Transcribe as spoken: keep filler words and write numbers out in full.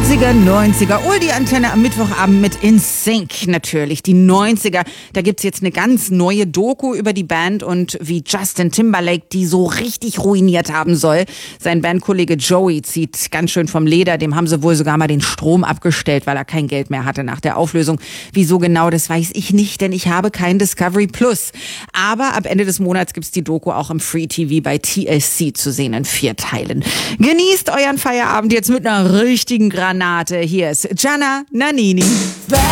achtziger, neunziger, oh, die Antenne am Mittwochabend mit In Sync natürlich. Die neunziger, da gibt's jetzt eine ganz neue Doku über die Band und wie Justin Timberlake die so richtig ruiniert haben soll. Sein Bandkollege Joey zieht ganz schön vom Leder, dem haben sie wohl sogar mal den Strom abgestellt, weil er kein Geld mehr hatte nach der Auflösung. Wieso genau, das weiß ich nicht, denn ich habe kein Discovery Plus. Aber ab Ende des Monats gibt's die Doku auch im Free T V bei T L C zu sehen in vier Teilen. Genießt euren Feierabend jetzt mit einer richtigen Granate. Hier ist Gianna Nannini.